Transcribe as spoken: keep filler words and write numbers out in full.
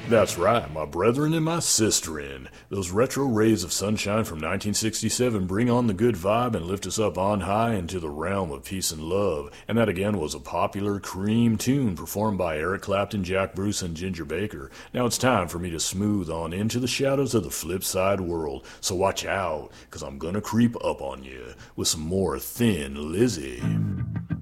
That's right, my brethren and my sisterin. Those retro rays of sunshine from nineteen sixty-seven bring on the good vibe and lift us up on high into the realm of peace and love. And that again was a popular Cream tune performed by Eric Clapton, Jack Bruce, and Ginger Baker. Now it's time for me to smooth on into the shadows of the flip side world. So watch out, cause I'm gonna creep up on you with some more Thin Lizzy.